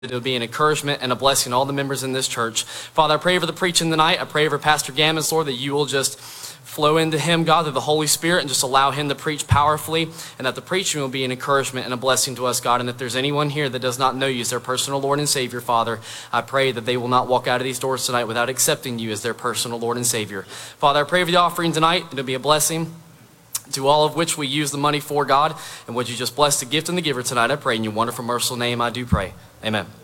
It'll be an encouragement and a blessing to all the members in this church. Father, I pray for the preaching tonight. I pray for Pastor Gammons, Lord, that you will just flow into him, God, through the Holy Spirit, and just allow him to preach powerfully, and that the preaching will be an encouragement and a blessing to us, God. And if there's anyone here that does not know you as their personal Lord and Savior, Father, I pray that they will not walk out of these doors tonight without accepting you as their personal Lord and Savior. Father, I pray for the offering tonight. It'll be a blessing to all of which we use the money for, God. And would you just bless the gift and the giver tonight, I pray in your wonderful, merciful name, I do pray. Amen.